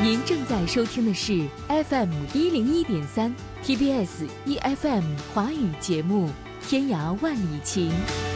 您正在收听的是 FM101.3 TBS EFM 华语节目《天涯万里情》。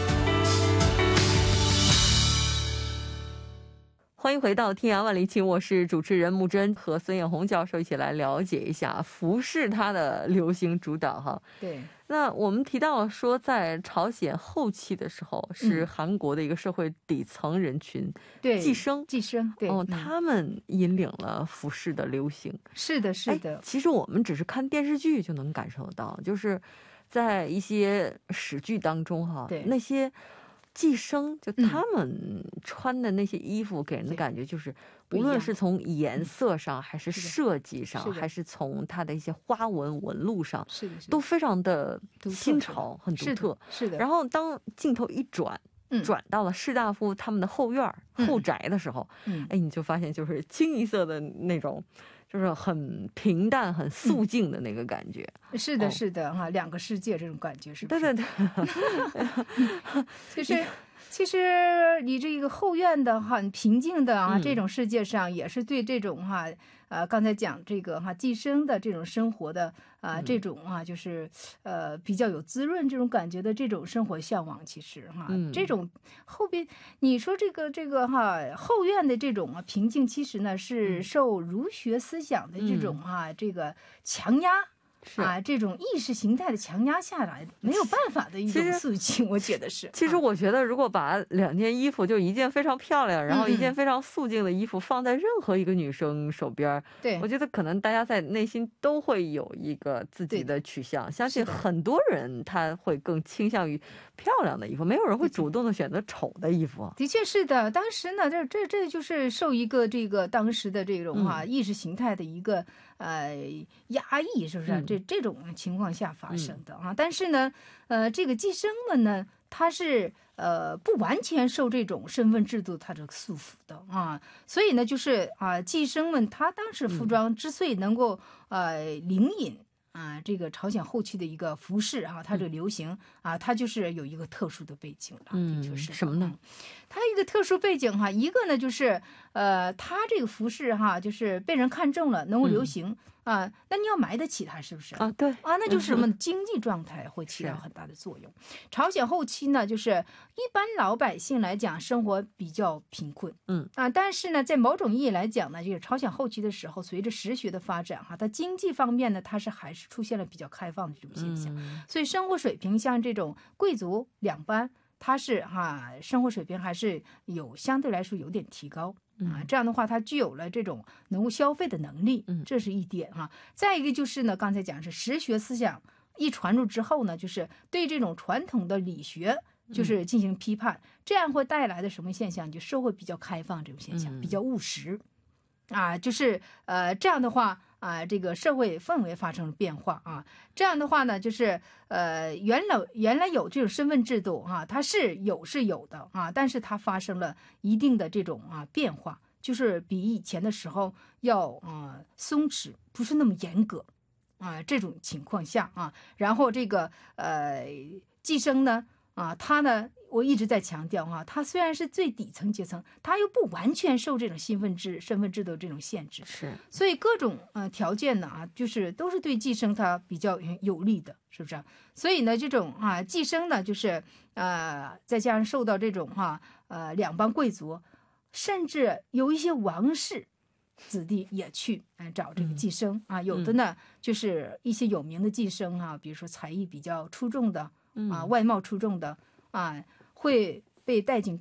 欢迎回到《天涯万里情》，我是主持人木真，和孙艳红教授一起来了解一下服饰它的流行主导哈。 对。 那我们提到了说，在朝鲜后期的时候，是韩国的一个社会底层人群， 对， 寄生， 对， 他们引领了服饰的流行。 是的，是的。 其实我们只是看电视剧就能感受到，就是在一些史剧当中哈，那些寄生就他们穿的那些衣服给人的感觉就是无论是从颜色上还是设计上还是从它的一些花纹纹路上都非常的新潮，很独特。是的。然后当镜头一转到了士大夫他们的后院后宅的时候，你就发现就是清一色的那种就是很平淡很素净的那个感觉。 是的，是的哈，两个世界这种感觉是不是？ 对。 其实你这个后院的很平静的啊，这种世界上也是对这种哈刚才讲这个哈寄生的这种生活的这种就是比较有滋润这种感觉的这种生活向往。其实哈这种后边你说这个哈后院的这种平静，其实呢是受儒学思想的这种这个强压。这种意识形态的强压下来没有办法的一种肃静，我觉得是。 其实我觉得如果把两件衣服，就一件非常漂亮然后一件非常素净的衣服放在任何一个女生手边，对，我觉得可能大家在内心都会有一个自己的取向，相信很多人他会更倾向于漂亮的衣服，没有人会主动的选择丑的衣服。 的确是的，当时呢这就是受一个这个当时的这种意识形态的一个压抑，是不是？这种情况下发生的但是呢，这个寄生们呢，它是不完全受这种身份制度它这个束缚的所以呢，就是寄生们他当时服装之所以能够领引这个朝鲜后期的一个服饰它这个流行它就是有一个特殊的背景的，就是什么呢？ 它一个特殊背景一个呢就是它这个服饰就是被人看中了，能够流行那你要买得起它，是不是对那就是什么经济状态会起到很大的作用。朝鲜后期呢，就是一般老百姓来讲生活比较贫困但是呢在某种意义来讲呢，这个朝鲜后期的时候，随着实学的发展它经济方面呢它是还是出现了比较开放的这种现象所以生活水平像这种贵族两班，它是生活水平还是有相对来说有点提高这样的话它具有了这种能够消费的能力这是一点再一个就是呢，刚才讲是实学思想一传入之后呢，就是对这种传统的理学就是进行批判这样会带来的什么现象？就社会比较开放这种现象比较务实就是这样的话这个社会氛围发生了变化这样的话呢，就是原来有这种身份制度它是有的但是它发生了一定的这种变化，就是比以前的时候要松弛，不是那么严格这种情况下然后这个寄生呢他呢，我一直在强调他虽然是最底层阶层，他又不完全受这种身份制度这种限制， 是， 所以各种条件呢就是都是对寄生它比较有利的，是不是？所以呢，这种寄生呢，就是再加上受到这种两帮贵族，甚至有一些王室子弟也去找这个寄生有的呢就是一些有名的寄生比如说才艺比较出众的外貌出众的会被带进